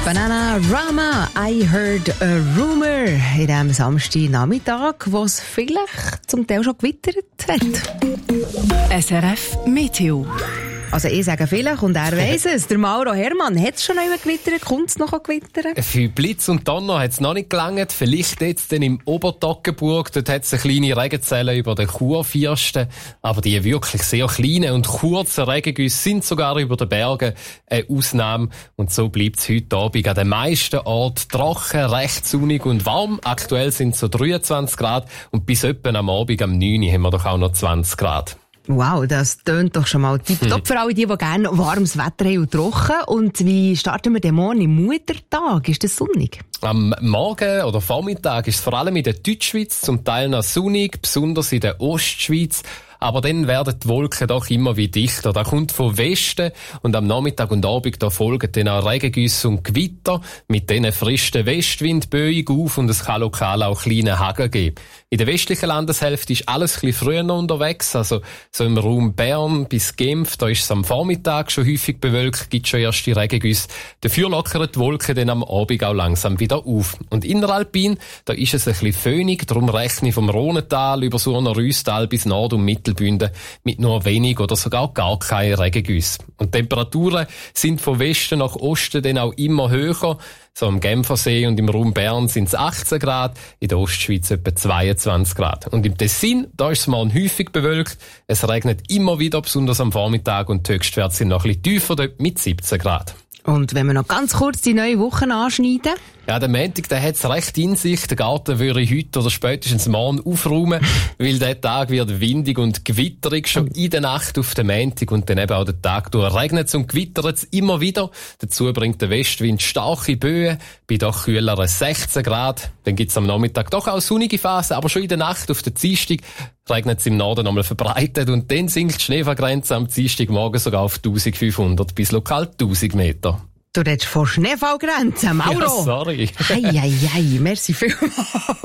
Bananarama, I heard a rumor in diesem Samstagnachmittag, wo es vielleicht zum Teil schon gewittert hat. SRF Meteo. Also ich sage vielleicht und er weiss es. Der Mauro Hermann, hat es schon einmal gewittert? Kommt es noch gewittern? Für Blitz und Donner hat es noch nicht gelangt. Vielleicht jetzt dann im Obertoggenburg. Dort hat es eine kleine Regenzelle über den Churfirsten. Aber die wirklich sehr kleinen und kurzen Regengüsse sind sogar über den Bergen eine Ausnahme. Und so bleibt es heute Abend an den meisten Orten trocken, recht sonnig und warm. Aktuell sind es so 23 Grad. Und bis etwa am Abend, am 9 Uhr, haben wir doch auch noch 20 Grad. Wow, das tönt doch schon mal tipptopp für alle die gerne warmes Wetter haben und trocken. Und wie starten wir den Morgen im Muttertag? Ist das sonnig? Am Morgen oder Vormittag ist es vor allem in der Deutschschweiz zum Teil noch sonnig, besonders in der Ostschweiz. Aber dann werden die Wolken doch immer wie dichter. Da kommt von Westen und am Nachmittag und Abend da folgen dann auch Regengüsse und Gewitter. Mit diesen frischen Westwindböen auf und es kann lokal auch kleine Hagel geben. In der westlichen Landeshälfte ist alles ein bisschen früher unterwegs. Also so im Raum Bern bis Genf, da ist es am Vormittag schon häufig bewölkt, gibt schon erste Regengüsse. Dafür lockern die Wolken dann am Abend auch langsam wieder auf. Und inneralpin, da ist es ein bisschen föhnig, darum rechne ich vom Rhonental über Surner Rüstal bis Nord- und Mittelbünden mit nur wenig oder sogar gar keine Regengüsse. Und die Temperaturen sind von Westen nach Osten dann auch immer höher. So am Genfersee und im Raum Bern sind es 18 Grad, in der Ostschweiz etwa 22 Grad. Und im Tessin, da ist es mal häufig bewölkt. Es regnet immer wieder, besonders am Vormittag, und die Höchstwerte sind noch ein bisschen tiefer, dort mit 17 Grad. Und wenn wir noch ganz kurz die neue Woche anschneiden? Ja, der Montag, der hat's recht in sich. Der Garten würde ich heute oder spätestens morgen aufräumen, weil der Tag wird windig und gewitterig schon in der Nacht auf den Montag und dann eben auch den Tag durch. Regnet's und gewittert's immer wieder. Dazu bringt der Westwind starke Böen, bei doch kühleren 16 Grad. Dann gibt's am Nachmittag doch auch sonnige Phasen, aber schon in der Nacht auf den Dienstag regnet's im Norden nochmal verbreitet und dann sinkt die Schneefallgrenze am Dienstagmorgen sogar auf 1500 bis lokal 1000 Meter. Du redest von Schneefallgrenzen, Mauro. Ja, sorry. Ei, merci vielmals.